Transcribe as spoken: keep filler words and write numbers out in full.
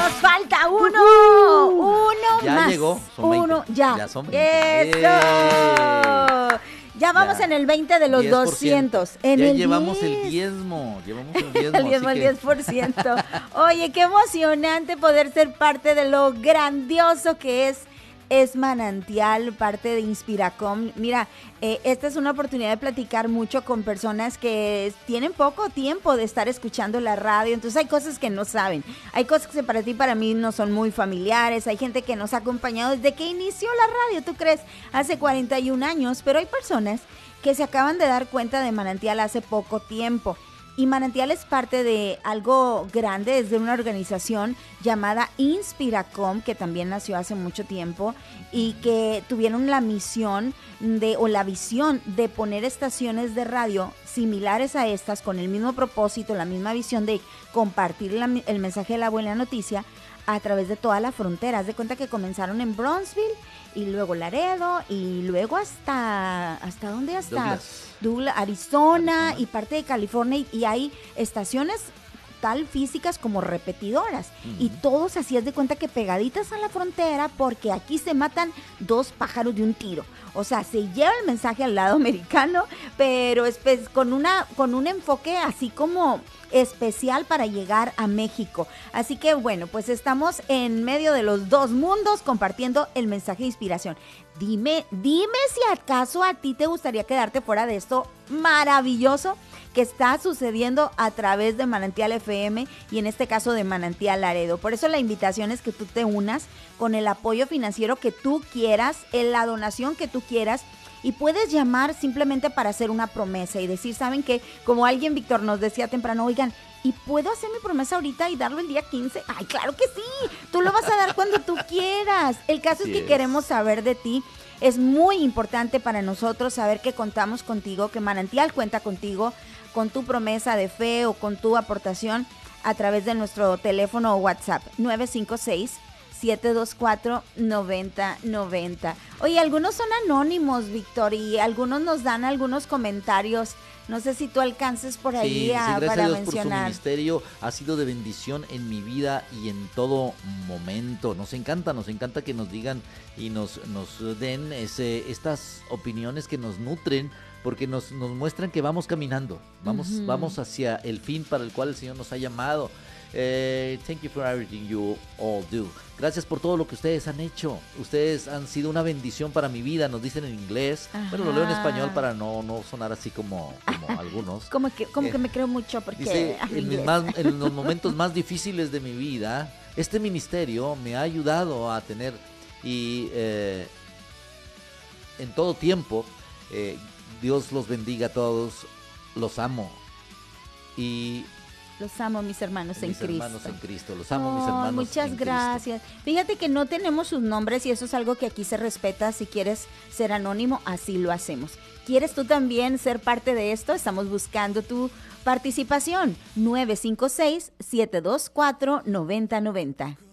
Nos falta uno. Uno ya más. llegó. Son uno, veinte. ya. Ya son veinte. ¡Eso! ¡Eh! Ya vamos Ya. en el veinte de los diez por ciento. doscientos. En ya el llevamos diez. el diezmo. Llevamos el diezmo. El diezmo, así el que- diez por ciento. Oye, qué emocionante poder ser parte de lo grandioso que es Es Manantial, parte de Inspiracom. Mira, eh, esta es una oportunidad de platicar mucho con personas que tienen poco tiempo de estar escuchando la radio, entonces hay cosas que no saben, hay cosas que para ti y para mí no son muy familiares, hay gente que nos ha acompañado desde que inició la radio, ¿tú crees? Hace cuarenta y un años, pero hay personas que se acaban de dar cuenta de Manantial hace poco tiempo. Y Manantial es parte de algo grande, es de una organización llamada Inspiracom, que también nació hace mucho tiempo y que tuvieron la misión de o la visión de poner estaciones de radio similares a estas con el mismo propósito, la misma visión de compartir la, el mensaje de la buena noticia a través de toda la frontera. Haz de cuenta que comenzaron en Brownsville y luego Laredo y luego hasta ¿hasta dónde? Hasta Douglas. Douglas, Arizona, Arizona y parte de California, y, y hay estaciones tal físicas como repetidoras, Ujú. y todos así haz de cuenta que pegaditas a la frontera, porque aquí se matan dos pájaros de un tiro. O sea, se lleva el mensaje al lado americano, pero espe- con una con un enfoque así como especial para llegar a México. Así que bueno, pues estamos en medio de los dos mundos compartiendo el mensaje de inspiración. Dime, dime si acaso a ti te gustaría quedarte fuera de esto maravilloso que está sucediendo a través de Manantial F M y en este caso de Manantial Laredo. Por eso la invitación es que tú te unas con el apoyo financiero que tú quieras, en la donación que tú quieras, y puedes llamar simplemente para hacer una promesa y decir, ¿saben qué? Como alguien, Víctor, nos decía temprano, oigan, ¿y puedo hacer mi promesa ahorita y darlo el día quince? ¡Ay, claro que sí! Tú lo vas a dar cuando tú quieras. El caso Así es que es. queremos saber de ti. Es muy importante para nosotros saber que contamos contigo, que Manantial cuenta contigo, con tu promesa de fe o con tu aportación a través de nuestro teléfono o WhatsApp nueve cinco seis, siete dos cuatro, nueve cero nueve cero. Oye, algunos son anónimos, Víctor, y algunos nos dan algunos comentarios. No sé si tú alcances por ahí Sí, sí, a, gracias para a Dios por su mencionar. ministerio, ha sido de bendición en mi vida y en todo momento. Nos encanta, nos encanta que nos digan y nos, nos den ese, estas opiniones que nos nutren, porque nos, nos muestran que vamos caminando, vamos, Ujú. vamos hacia el fin para el cual el Señor nos ha llamado. Eh, thank you for everything you all do. Gracias por todo lo que ustedes han hecho. Ustedes han sido una bendición para mi vida, nos dicen en inglés. Bueno, lo leo en Ajá. español para no, no sonar así como, como algunos. Como que, como Eh, que me creo mucho porque Dice, hablo en, mis inglés. más- en los momentos más difíciles de mi vida, este ministerio me ha ayudado a tener y eh, en todo tiempo, eh, Dios los bendiga a todos, los amo y Los amo, mis hermanos en mis Cristo. hermanos en Cristo, los amo mis Oh, hermanos muchas en Cristo. gracias. Fíjate que no tenemos sus nombres y eso es algo que aquí se respeta. Si quieres ser anónimo, así lo hacemos. ¿Quieres tú también ser parte de esto? Estamos buscando tu participación. nueve cinco seis, siete dos cuatro, nueve cero nueve cero.